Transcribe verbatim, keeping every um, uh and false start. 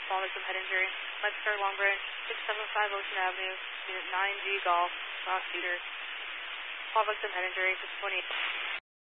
Small victim head injury. Lexington Long Branch, six seven five Ocean Avenue, Unit nine G Golf, last seater. Small victim head injury, six twenty-eight.